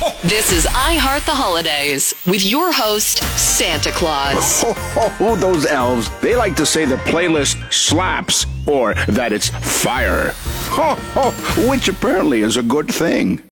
This is I Heart the Holidays with your host, Santa Claus. Those elves, they like to say the playlist slaps or that it's fire. Which apparently is a good thing.